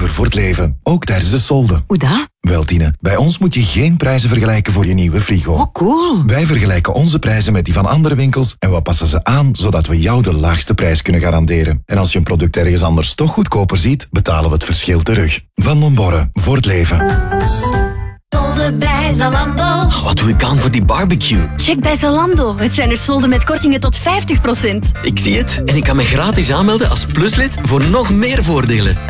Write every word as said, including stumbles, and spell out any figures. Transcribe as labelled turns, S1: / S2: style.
S1: nummer voor het leven. Ook tijdens de solde.
S2: Hoe dat?
S1: Wel, Tine, bij ons moet je geen prijzen vergelijken voor je nieuwe frigo.
S2: Oh, cool.
S1: Wij vergelijken onze prijzen met die van andere winkels en we passen ze aan, zodat we jou de laagste prijs kunnen garanderen. En als je een product ergens anders toch goedkoper ziet, betalen we het verschil terug. Van den Borre, voor het leven.
S3: Solde bij Zalando.
S4: Wat doe ik aan voor die barbecue?
S3: Check bij Zalando. Het zijn er solden met kortingen tot vijftig procent.
S4: Ik zie het en ik kan me gratis aanmelden als pluslid voor nog meer voordelen.